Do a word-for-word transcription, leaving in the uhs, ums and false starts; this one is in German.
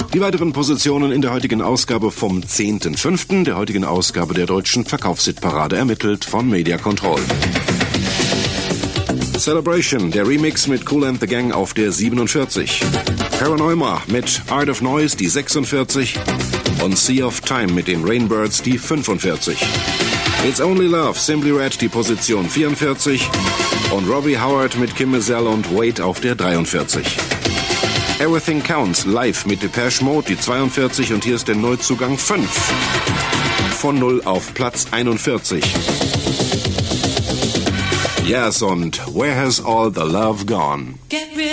Die weiteren Positionen in der heutigen Ausgabe vom zehnten fünften, der heutigen Ausgabe der deutschen Verkaufshitparade, ermittelt von Media Control. Celebration, der Remix mit Kool and the Gang auf der siebenundvierzig. Paranoima mit Art of Noise, die sechsundvierzig. Und Sea of Time mit den Rainbirds, die fünfundvierzig. It's Only Love, Simply Red, die Position vierundvierzig. Und Robbie Howard mit Kim Mazel und Wait auf der dreiundvierzig. Everything Counts, live mit Depeche Mode, die zweiundvierzig. Und hier ist der Neuzugang fünf. Von null auf Platz einundvierzig. Yes, und Where Has All the Love Gone?